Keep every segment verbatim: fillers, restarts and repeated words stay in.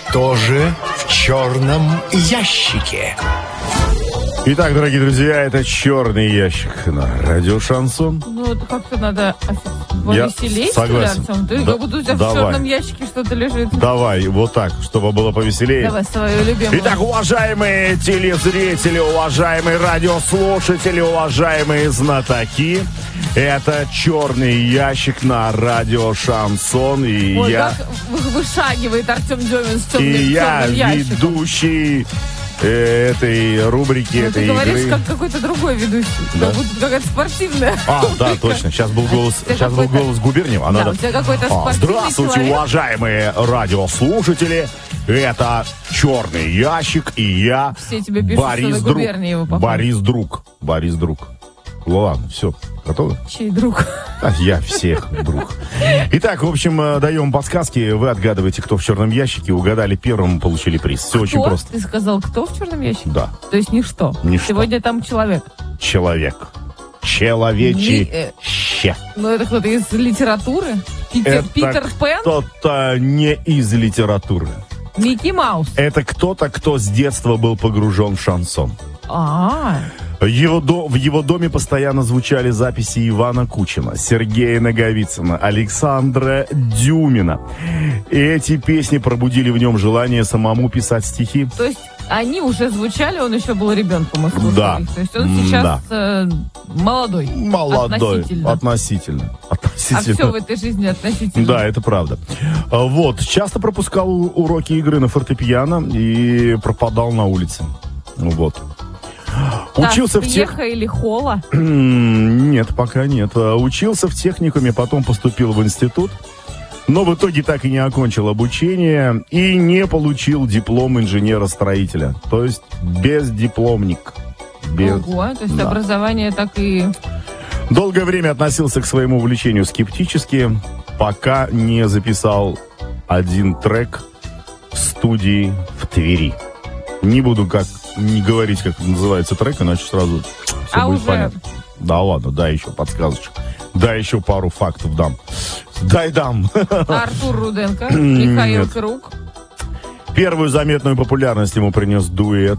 Что же в черном ящике? Итак, дорогие друзья, это черный ящик на радио Шансон. Ну, это как-то надо повеселее, согласен. Артем. Ты Да, как будто у тебя давай. в черном ящике что-то лежит. Давай, вот так, чтобы было повеселее. Давай свою любимую. Итак, уважаемые телезрители, уважаемые радиослушатели, уважаемые знатоки, это черный ящик на радио Шансон. И Ой, я, как вы- вышагивает Артем Демин с темным, и я черным ящиком. ведущий э, этой рубрики, Ну, этой ты говоришь, игры. как какой-то другой ведущий. Да. Как будто какая-то спортивная. А, да, рубрика. точно. Сейчас был голос, тебя сейчас был какой-то- голос Губерниева. А Да, надо- у тебя какой-то А, спортивный здравствуйте, человек. уважаемые радиослушатели. Это черный ящик, и я Все тебе пишут, Борис что на Друг. Губерниева похож. Борис Друг. Борис Друг. Ладно, все, готовы? Чей друг? А я всех друг. Итак, в общем, э, даем подсказки. Вы отгадываете, кто в черном ящике. Угадали первым, получили приз. Все очень Кто? просто. Ты сказал, кто в черном ящике? Да, То есть ничто. Ничто. Сегодня там человек. человек. Ли- Человечище. э, Ну, это кто-то из литературы? Питер, Это Питер Пен? кто-то не из литературы. Микки Маус? Это кто-то, кто с детства был погружен в шансон. А, Его до- в его доме постоянно звучали записи Ивана Кучина, Сергея Наговицына, Александра Дюмина. И эти песни пробудили в нем желание самому писать стихи. то есть они уже звучали, он еще был ребенком, и слушал Да. их. То есть он сейчас Да. э, молодой. Молодой. Относительно. Относительно. А Относительно. все в этой жизни относительно. Да, это правда. А, Вот. Часто пропускал у- уроки игры на фортепиано и пропадал на улице. Вот. Учился в тех... Смеха или хола? Нет, пока нет. А, Учился в техникуме, потом поступил в институт, но в итоге так и не окончил обучение и не получил диплом инженера-строителя. То есть бездипломник. Без... Ого, то есть Да. образование так и... Долгое время относился к своему увлечению скептически, пока не записал один трек в студии в Твери. Не буду как не говорить, как называется трек, иначе сразу все А будет уже- понятно. Да ладно, дай еще подсказочек. Дай еще пару фактов дам. Дай дам. Артур Руденко, Михаил Нет. Круг. Первую заметную популярность ему принес дуэт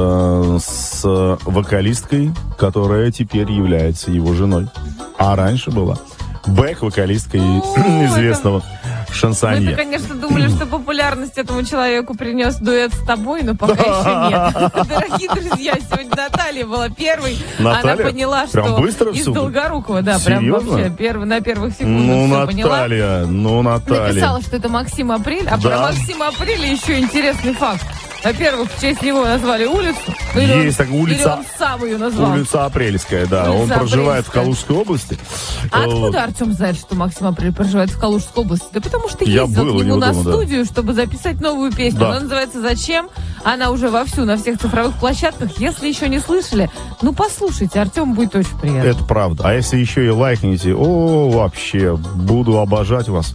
э, с вокалисткой, которая теперь является его женой. А раньше была бэк-вокалисткой Ну, известного Мы-то, шансонье. конечно, думали, что популярность этому человеку принес дуэт с тобой, но пока еще нет. Дорогие друзья, сегодня Наталья была первой. Наталья? Она поняла, Прям что быстро из всё? Долгорукова, да, прям Серьезно? вообще первый, на первых секундах Ну, все поняла. Наталья, ну, Наталья. Написала, что это Максим Апрель, а Да. про Максима Апреля еще интересный факт. Во-первых, в честь него назвали улицу. Или Есть он, такая улица- или он сам ее назвал. Улица Апрельская, да. Улица Он проживает в Апрельская. Калужской области. А Э, откуда Артем знает, что Максим Апрель проживает в Калужской области? Да потому что Я ездил был к у нему него на дома, да. студию, чтобы записать новую песню. Да. Она называется «Зачем?». Она уже вовсю на всех цифровых площадках. Если еще не слышали, ну послушайте, Артему будет очень приятно. Это правда. А если еще и лайкните, о, вообще, буду обожать вас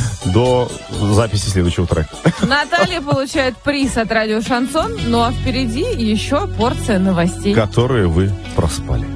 до записи следующего трека. Наталья получает приз от радио «Шансон», ну а впереди еще порция новостей. Которые вы проспали.